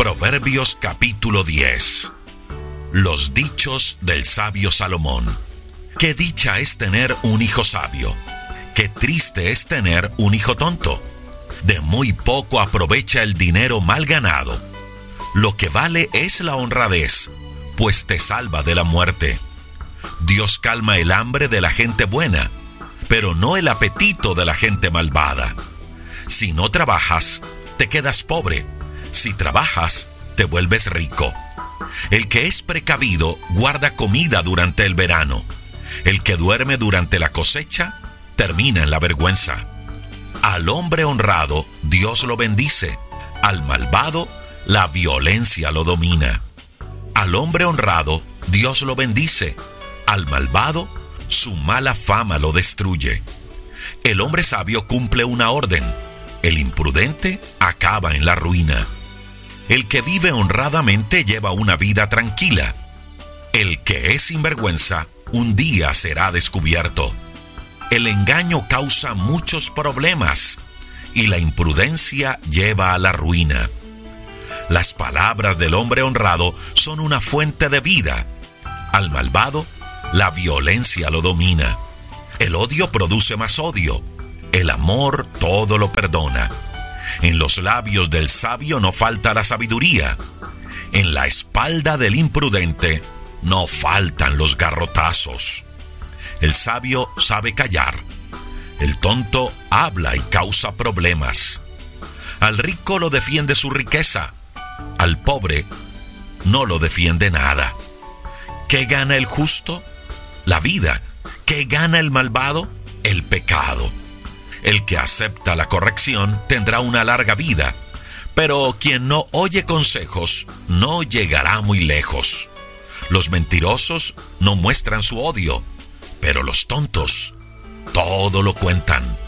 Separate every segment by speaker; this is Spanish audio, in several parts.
Speaker 1: Proverbios capítulo 10. Los dichos del sabio Salomón. Qué dicha es tener un hijo sabio. Qué triste es tener un hijo tonto. De muy poco aprovecha el dinero mal ganado. Lo que vale es la honradez, pues te salva de la muerte. Dios calma el hambre de la gente buena, pero no el apetito de la gente malvada. Si no trabajas, te quedas pobre. Si trabajas, te vuelves rico. El que es precavido guarda comida durante el verano. El que duerme durante la cosecha termina en la vergüenza. Al hombre honrado, Dios lo bendice. Al malvado, la violencia lo domina. Al hombre honrado, Dios lo bendice. Al malvado, su mala fama lo destruye. El hombre sabio cumple una orden. El imprudente acaba en la ruina. El que vive honradamente lleva una vida tranquila. El que es sinvergüenza, un día será descubierto. El engaño causa muchos problemas y la imprudencia lleva a la ruina. Las palabras del hombre honrado son una fuente de vida. Al malvado, la violencia lo domina. El odio produce más odio. El amor todo lo perdona. En los labios del sabio no falta la sabiduría. En la espalda del imprudente no faltan los garrotazos. El sabio sabe callar. El tonto habla y causa problemas. Al rico lo defiende su riqueza. Al pobre no lo defiende nada. ¿Qué gana el justo? La vida. ¿Qué gana el malvado? El pecado. El que acepta la corrección tendrá una larga vida, pero quien no oye consejos no llegará muy lejos. Los mentirosos no muestran su odio, pero los tontos todo lo cuentan.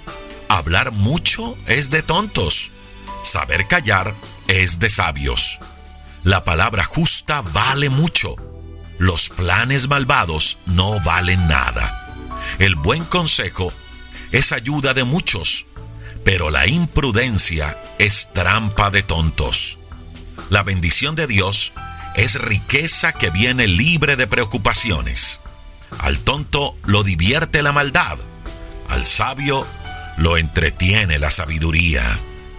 Speaker 1: Hablar mucho es de tontos, saber callar es de sabios. La palabra justa vale mucho, los planes malvados no valen nada. El buen consejo es ayuda de muchos, pero la imprudencia es trampa de tontos. La bendición de Dios es riqueza que viene libre de preocupaciones. Al tonto lo divierte la maldad, al sabio lo entretiene la sabiduría.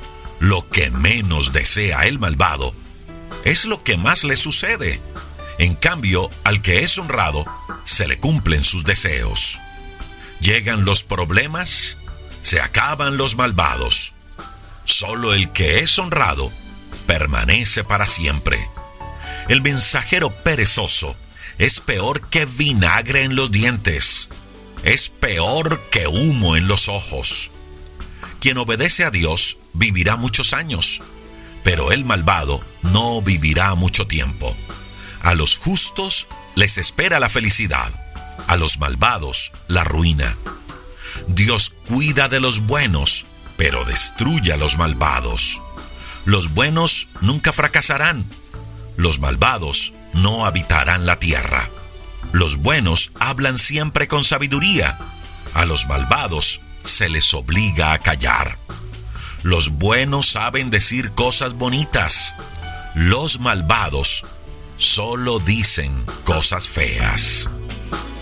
Speaker 1: Lo que menos desea el malvado es lo que más le sucede. En cambio, al que es honrado, se le cumplen sus deseos. Llegan los problemas, se acaban los malvados. Solo el que es honrado permanece para siempre. El mensajero perezoso es peor que vinagre en los dientes. Es peor que humo en los ojos. Quien obedece a Dios vivirá muchos años, pero el malvado no vivirá mucho tiempo. A los justos les espera la felicidad. A los malvados, la ruina. Dios cuida de los buenos, pero destruye a los malvados. Los buenos nunca fracasarán. Los malvados no habitarán la tierra. Los buenos hablan siempre con sabiduría. A los malvados se les obliga a callar. Los buenos saben decir cosas bonitas. Los malvados solo dicen cosas feas.